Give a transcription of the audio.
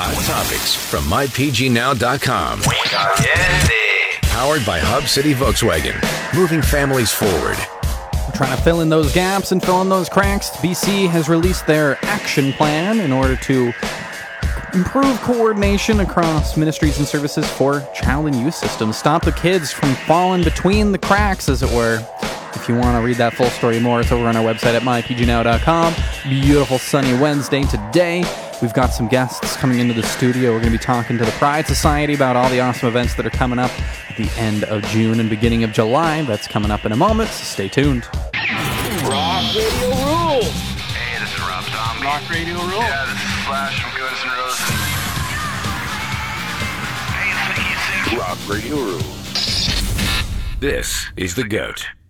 Hot topics from mypgnow.com. Powered by Hub City Volkswagen. Moving families forward. We're trying to fill in those gaps and fill in those cracks. BC has released their action plan in order to improve coordination across ministries and services for child and youth systems. Stop the kids from falling between the cracks, as it were. If you want to read that full story more, it's over on our website at mypgnow.com. Beautiful sunny Wednesday today. We've got some guests coming into the studio. We're going to be talking to the Pride Society about all the awesome events that are coming up at the end of June and beginning of July. That's coming up in a moment, so stay tuned. Rock Radio rules! Hey, this is Rob Zombie. Rock Radio rules? Yeah, this is Slash from Guns N' Roses. Hey, it's Mickey Six. Rock Radio rules. This is The GOAT.